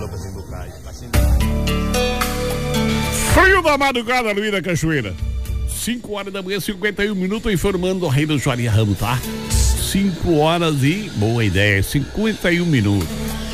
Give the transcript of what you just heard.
Frio da madrugada, Luiz da Cachoeira. 5 horas da manhã, 51 minutos, informando o rei do Joaria Ramos, tá? 5 horas e, boa ideia, 51 minutos.